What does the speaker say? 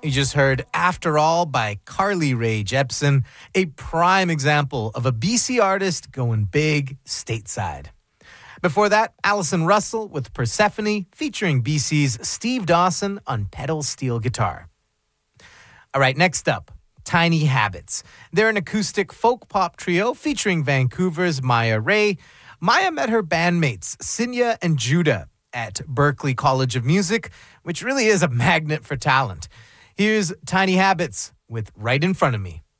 You just heard After All by Carly Rae Jepsen, a prime example of a BC artist going big stateside. Before that, Alison Russell with Persephone featuring BC's Steve Dawson on pedal steel guitar. All right, next up, Tiny Habits. They're an acoustic folk pop trio featuring Vancouver's Maya Ray. Maya met her bandmates, Sinya and Judah, at Berklee College of Music, which really is a magnet for talent. Here's Tiny Habits with Right in Front of Me.